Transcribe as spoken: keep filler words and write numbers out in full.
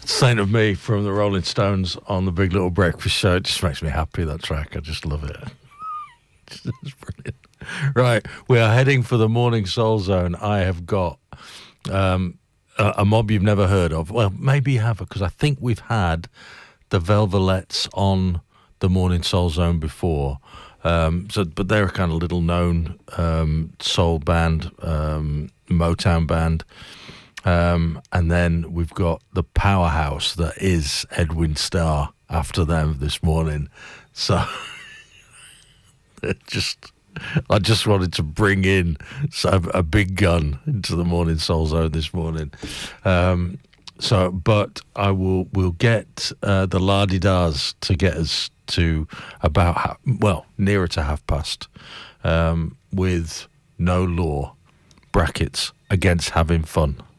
Saint of Me from the Rolling Stones on the Big Little Breakfast Show. It just makes me happy, that track. I just love it. It's brilliant. Right, we are heading for the Morning Soul Zone. I have got um, a, a mob you've never heard of. Well, maybe you have, because I think we've had the Velvelettes on the Morning Soul Zone before. Um, so, but they're a kind of little known um, soul band, um, Motown band. Um, and then we've got the powerhouse that is Edwin Starr after them this morning. So it just, I just wanted to bring in some, a big gun into the Morning Soul Zone this morning. Um, so, but I will will get uh, the La-Di-Das to get us to about, ha- well, nearer to half past um, with No Law, brackets, against having fun.